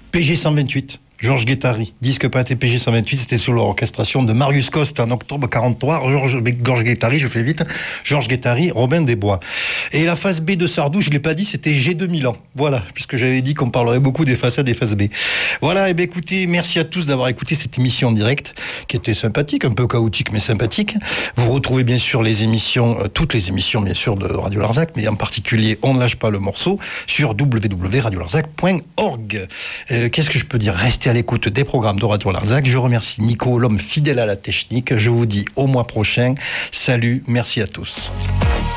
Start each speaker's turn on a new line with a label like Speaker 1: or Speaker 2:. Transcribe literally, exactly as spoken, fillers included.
Speaker 1: P G cent vingt-huit. Georges Guettari, disque pâté P G cent vingt-huit, c'était sous l'orchestration de Marius Coste en octobre quarante-trois. Georges, Georges Guettari, je fais vite. Georges Guettari, Robin des Bois. Et la phase B de Sardou, je l'ai pas dit, c'était G deux mille ans. Voilà, puisque j'avais dit qu'on parlerait beaucoup des façades des phases B. Voilà, et bien écoutez, merci à tous d'avoir écouté cette émission en direct, qui était sympathique, un peu chaotique, mais sympathique. Vous retrouvez bien sûr les émissions, euh, toutes les émissions bien sûr de Radio Larzac, mais en particulier On ne lâche pas le morceau, sur w w w point radio larzac point org. Euh, qu'est-ce que je peux dire? Restez à l'écoute des programmes de Radio Larzac. Je remercie Nico, l'homme fidèle à la technique. Je vous dis au mois prochain. Salut, merci à tous.